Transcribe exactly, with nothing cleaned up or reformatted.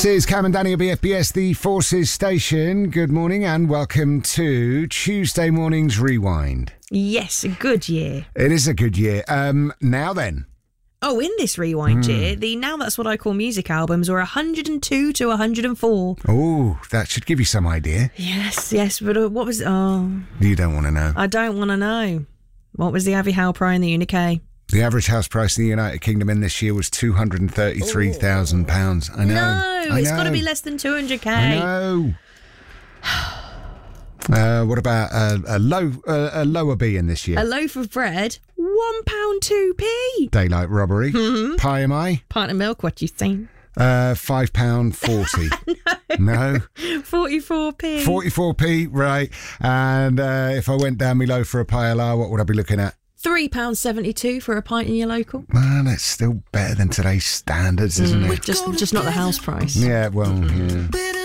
This is Cam and Danny at B F B S, the Forces Station. Good morning and welcome to Tuesday morning's Rewind. Yes, a good year. It is a good year. Um, now then. Oh, in this Rewind Mm. year, the Now That's What I Call Music albums were one hundred two to one hundred four. Oh, that should give you some idea. Yes, yes, but uh, what was... Oh, You don't want to know. I don't want to know. What was the Abbey Howe Prize in the U K? The average house price in the United Kingdom in this year was two hundred thirty-three thousand pounds. I know. No, I it's know. got to be less than two hundred K. I know. Uh, what about uh, a low, uh, a lower B in this year? A loaf of bread, one pound two p. Daylight robbery. Mm-hmm. Pie am I? Pint of milk, what you think? Uh, five pound forty. No. forty-four p. Forty-four p. Right. And uh, if I went down below for a paella, what would I be looking at? three pounds seventy-two for a pint in your local. Well, that's still better than today's standards, isn't Mm, it? just, just not the house price. Yeah. Well. Yeah.